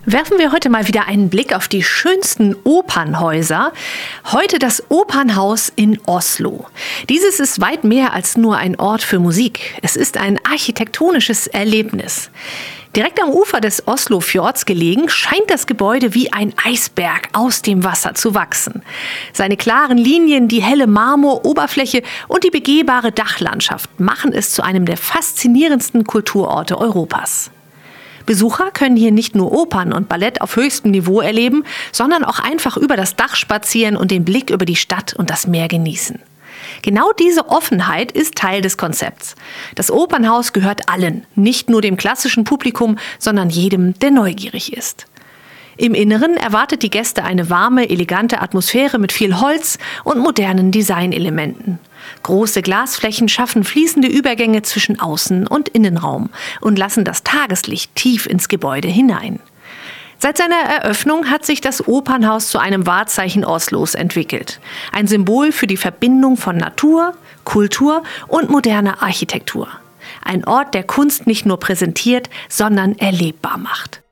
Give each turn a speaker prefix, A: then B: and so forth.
A: Werfen wir heute mal wieder einen Blick auf die schönsten Opernhäuser. Heute das Opernhaus in Oslo. Dieses ist weit mehr als nur ein Ort für Musik. Es ist ein architektonisches Erlebnis. Direkt am Ufer des Oslofjords gelegen, scheint das Gebäude wie ein Eisberg aus dem Wasser zu wachsen. Seine klaren Linien, die helle Marmoroberfläche und die begehbare Dachlandschaft machen es zu einem der faszinierendsten Kulturorte Europas. Besucher können hier nicht nur Opern und Ballett auf höchstem Niveau erleben, sondern auch einfach über das Dach spazieren und den Blick über die Stadt und das Meer genießen. Genau diese Offenheit ist Teil des Konzepts. Das Opernhaus gehört allen, nicht nur dem klassischen Publikum, sondern jedem, der neugierig ist. Im Inneren erwartet die Gäste eine warme, elegante Atmosphäre mit viel Holz und modernen Designelementen. Große Glasflächen schaffen fließende Übergänge zwischen Außen- und Innenraum und lassen das Tageslicht tief ins Gebäude hinein. Seit seiner Eröffnung hat sich das Opernhaus zu einem Wahrzeichen Oslos entwickelt. Ein Symbol für die Verbindung von Natur, Kultur und moderner Architektur. Ein Ort, der Kunst nicht nur präsentiert, sondern erlebbar macht.